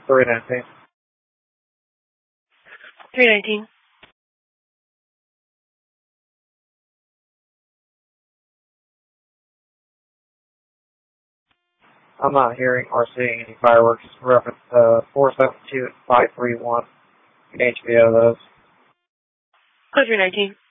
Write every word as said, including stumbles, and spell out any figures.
three nineteen. three nineteen. I'm not hearing or seeing any fireworks. Reference uh, four seven two and five three one. H B O those. three nineteen.